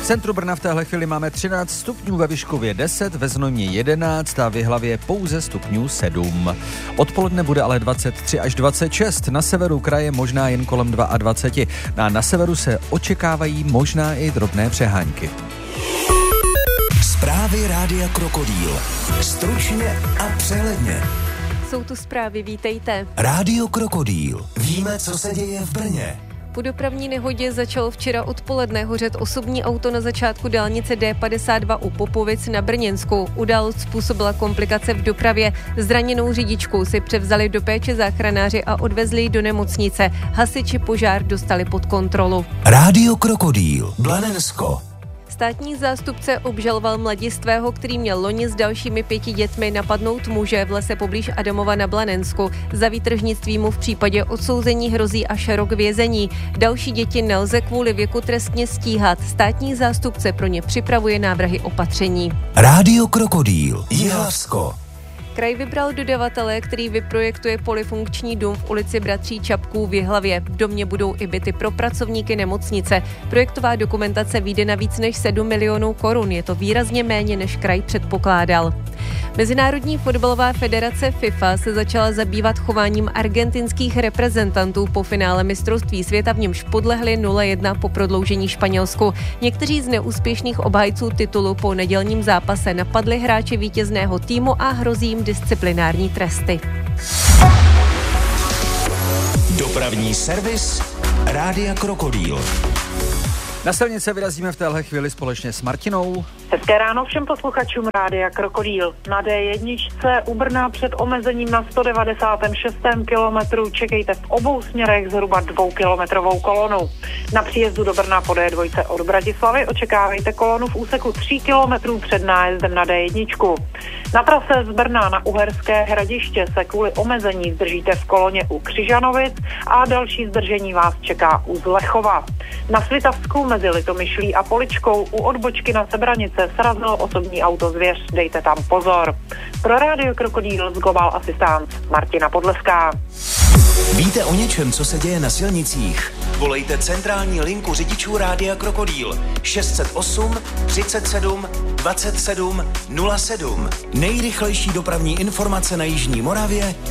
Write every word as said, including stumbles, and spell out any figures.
V centru Brna v téhle chvíli máme třináct stupňů, ve Vyškově deset, ve Znojmě jedenáct a v Jihlavě pouze stupňů sedm. Odpoledne bude ale dvacet tři až dvacet šest, na severu kraje možná jen kolem dvacet dva. A na severu se očekávají možná i drobné přehánky. Zprávy Rádia Krokodýl. Stručně a přehledně. Jsou tu zprávy, vítejte. Rádio Krokodýl. Víme, co se děje v Brně. Po dopravní nehodě začalo včera odpoledne hořet osobní auto na začátku dálnice D padesát dva u Popovic na Brněnsku. Událost způsobila komplikace v dopravě. Zraněnou řidičku si převzali do péče záchranáři a odvezli ji do nemocnice. Hasiči požár dostali pod kontrolu. Rádio Krokodýl. Blanensko. Státní zástupce obžaloval mladistvého, který měl loni s dalšími pěti dětmi napadnout muže v lese poblíž Adamova na Blanensku. Za výtržnictví mu v případě odsouzení hrozí až rok vězení. Další děti nelze kvůli věku trestně stíhat. Státní zástupce pro ně připravuje návrhy opatření. Rádio Krokodýl. Jihlavsko. Kraj vybral dodavatele, který vyprojektuje polyfunkční dům v ulici Bratří Čapků v Jihlavě. V domě budou i byty pro pracovníky nemocnice. Projektová dokumentace vyjde na víc než sedm milionů korun. Je to výrazně méně, než kraj předpokládal. Mezinárodní fotbalová federace FIFA se začala zabývat chováním argentinských reprezentantů po finále mistrovství světa, v němž podlehli nula jedna po prodloužení Španělsku. Někteří z neúspěšných obhájců titulu po nedělním zápase napadli hráče vítězného týmu a hrozí jim disciplinární tresty. Dopravní servis Rádia Krokodýl. Na silnice vyrazíme v téhle chvíli společně s Martinou. Hezké ráno všem posluchačům Rádia Krokodýl. Na D jedna u Brna před omezením na sto devadesát šest kilometru čekejte v obou směrech zhruba dvoukilometrovou kolonu. Na příjezdu do Brna po D dva od Bratislavy očekávejte kolonu v úseku tří kilometrů před nájezdem na D jedna. Na trase z Brna na Uherské Hradiště se kvůli omezení zdržíte v koloně u Křižanovic a další zdržení vás čeká u Zlechova. Na Svitavsku mezi Litomyšlí a Poličkou u odbočky na Sebranice srazilo osobní auto zvěř, dejte tam pozor. Pro Rádio Krokodýl z Global Assistance Martina Podleská. Víte o něčem, co se děje na silnicích? Volejte centrální linku řidičů Rádia Krokodýl šest set osm třicet sedm dvacet sedm nula sedm. Nejrychlejší dopravní informace na jižní Moravě